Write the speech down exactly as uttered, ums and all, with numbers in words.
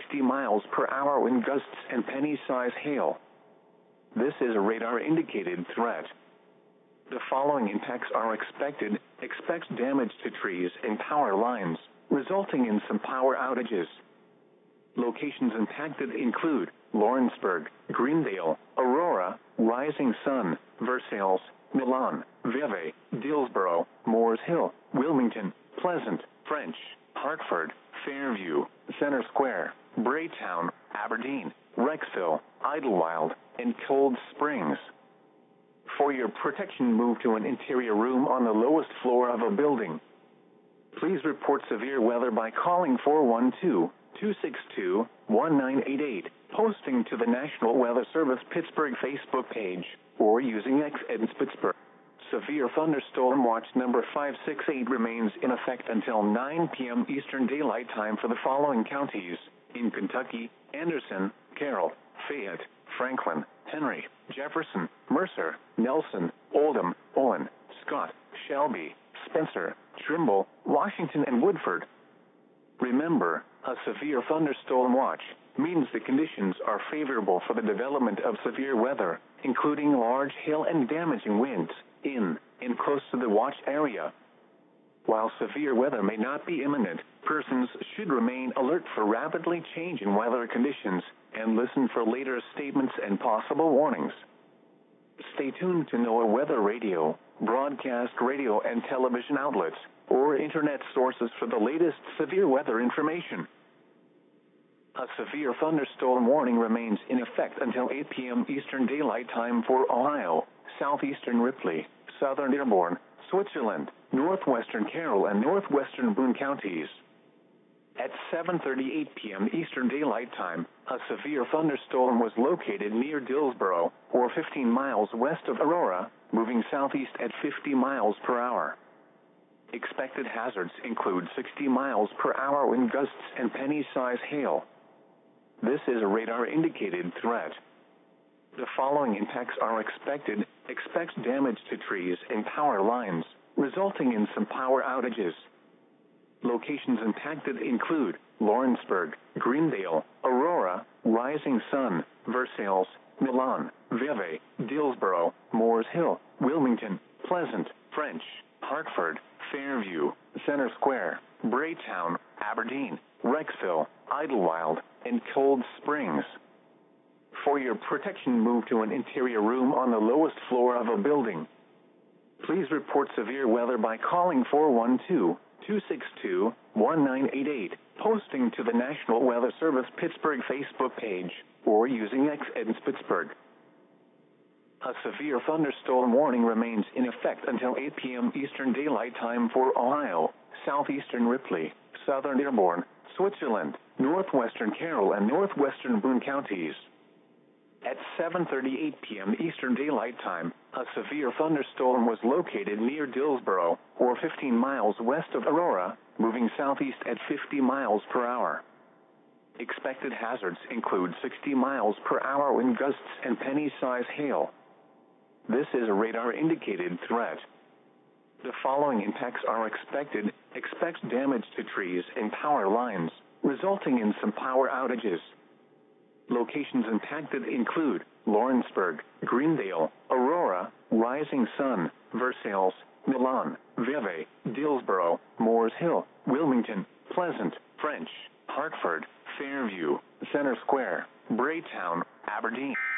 sixty miles per hour wind gusts and penny-size hail. This is a radar-indicated threat. The following impacts are expected. Expect damage to trees and power lines, resulting in some power outages. Locations impacted include Lawrenceburg, Greendale, Aurora, Rising Sun, Versailles, Milan, Vevey, Dillsboro, Moores Hill, Wilmington, Pleasant, French, Hartford, Fairview, Center Square, Braytown, Aberdeen, Rexville, Idlewild, and Cold Springs. For your protection, move to an interior room on the lowest floor of a building. Please report severe weather by calling four one two, two six two, one nine eight eight, posting to the National Weather Service Pittsburgh Facebook page, or using X E D S Pittsburgh. Severe thunderstorm watch number five six eight remains in effect until nine p m Eastern Daylight Time for the following counties: in Kentucky, Anderson, Carroll, Fayette, Franklin, Henry, Jefferson, Mercer, Nelson, Oldham, Owen, Scott, Shelby, Spencer, Trimble, Washington, and Woodford. Remember, a severe thunderstorm watch means the conditions are favorable for the development of severe weather, including large hail and damaging winds, in and close to the watch area. While severe weather may not be imminent, persons should remain alert for rapidly changing weather conditions and listen for later statements and possible warnings. Stay tuned to NOAA Weather Radio, broadcast radio and television outlets, or internet sources for the latest severe weather information. A severe thunderstorm warning remains in effect until eight p m Eastern Daylight Time for Ohio, southeastern Ripley, southern Dearborn, Switzerland, northwestern Carroll, and northwestern Boone counties. At seven thirty-eight p m Eastern Daylight Time, a severe thunderstorm was located near Dillsboro, or fifteen miles west of Aurora, moving southeast at fifty miles per hour. Expected hazards include sixty miles per hour wind gusts and penny-size hail. This is a radar-indicated threat. The following impacts are expected. Expect damage to trees and power lines, resulting in some power outages. Locations impacted include Lawrenceburg, Greendale, Aurora, Rising Sun, Versailles, Milan, Vevey, Dillsboro, Moores Hill, Wilmington, Pleasant, French, Hartford, Fairview, Center Square, Braytown, Aberdeen, Rexville, Idlewild, and Cold Springs. For your protection, move to an interior room on the lowest floor of a building. Please report severe weather by calling four one two, two six two, one nine eight eight, posting to the National Weather Service Pittsburgh Facebook page, or using X E D S Pittsburgh. A severe thunderstorm warning remains in effect until eight p m Eastern Daylight Time for Ohio, southeastern Ripley, southern Dearborn, Switzerland, northwestern Carroll, and northwestern Boone counties. At seven thirty-eight p m Eastern Daylight Time, a severe thunderstorm was located near Dillsboro, or fifteen miles west of Aurora, moving southeast at fifty miles per hour. Expected hazards include sixty miles per hour wind gusts and penny-size hail. This is a radar-indicated threat. The following impacts are expected. Expect damage to trees and power lines, resulting in some power outages. Locations impacted include Lawrenceburg, Greendale, Aurora, Rising Sun, Versailles, Milan, Vevey, Dillsboro, Moores Hill, Wilmington, Pleasant, French, Hartford, Fairview, Center Square, Braytown, Aberdeen.